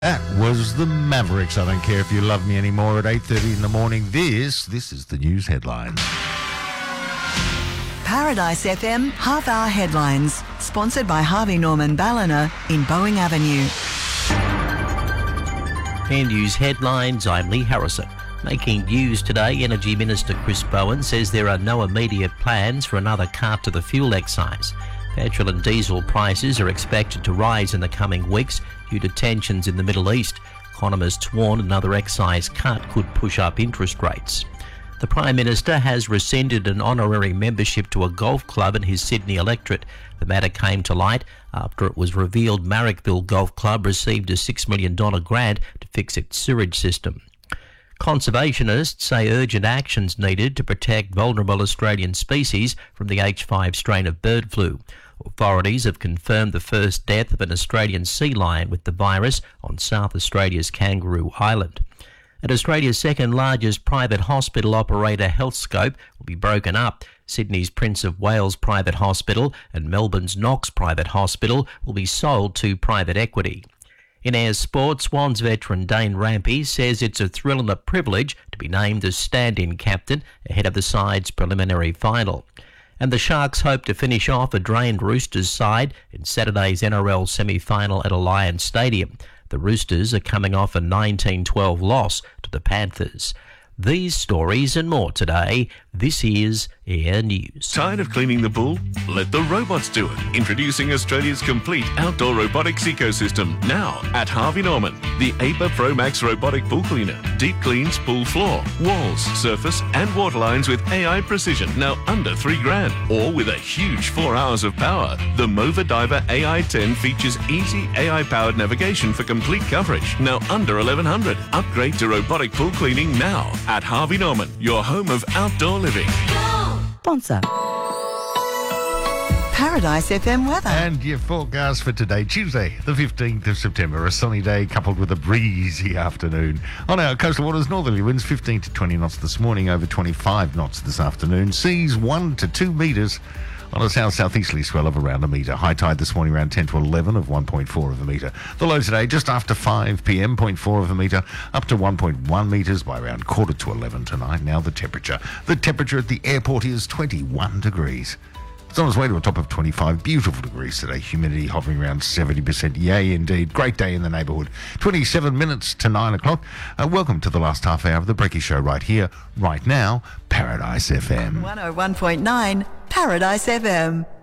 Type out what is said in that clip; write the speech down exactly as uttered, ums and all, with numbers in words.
That was the Mavericks. I don't care if you love me anymore at eight thirty in the morning. This, this is the news headlines. Paradise F M half-hour headlines, sponsored by Harvey Norman Ballina in Boeing Avenue. Fair News headlines, I'm Lee Harrison. Making news today, Energy Minister Chris Bowen says there are no immediate plans for another cut to the fuel excise. Petrol and diesel prices are expected to rise in the coming weeks due to tensions in the Middle East. Economists warn another excise cut could push up interest rates. The Prime Minister has rescinded an honorary membership to a golf club in his Sydney electorate. The matter came to light after it was revealed Marrickville Golf Club received a six million dollars grant to fix its sewage system. Conservationists say urgent actions needed to protect vulnerable Australian species from the H five strain of bird flu. Authorities have confirmed the first death of an Australian sea lion with the virus on South Australia's Kangaroo Island. And Australia's second largest private hospital operator, Healthscope, will be broken up. Sydney's Prince of Wales Private Hospital and Melbourne's Knox Private Hospital will be sold to private equity. In Ayers Sport, Swans veteran Dane Rampy says it's a thrill and a privilege to be named as stand-in captain ahead of the side's preliminary final. And the Sharks hope to finish off a drained Roosters side in Saturday's N R L semi-final at Alliance Stadium. The Roosters are coming off a nineteen twelve loss to the Panthers. These stories and more today. This is Air News. Tired of cleaning the pool? Let the robots do it. Introducing Australia's complete outdoor robotics ecosystem now at Harvey Norman. The A P A Pro Max robotic pool cleaner. Deep cleans pool floor, walls, surface and water lines with A I precision. Now under three grand. Or with a huge four hours of power. The Mova Diver A I ten features easy A I-powered navigation for complete coverage. Now under eleven hundred. Upgrade to robotic pool cleaning now at Harvey Norman, your home of outdoor living. Sponsor. Paradise F M weather. And your forecast for today, Tuesday, the fifteenth of September. A sunny day coupled with a breezy afternoon. On our coastal waters, northerly winds fifteen to twenty knots this morning, over twenty-five knots this afternoon. Seas one to two metres. On a south-southeasterly swell of around a metre. High tide this morning around ten to eleven of one point four of a metre. The low today just after five p m, zero point four of a metre, up to one point one metres by around quarter to eleven tonight. Now the temperature. The temperature at the airport is twenty-one degrees. It's on its way to a top of twenty-five beautiful degrees today. Humidity hovering around seventy percent. Yay, indeed. Great day in the neighbourhood. twenty-seven minutes to nine o'clock. Uh, welcome to the last half hour of the Brekkie Show right here, right now, Paradise F M. one oh one point nine Paradise F M.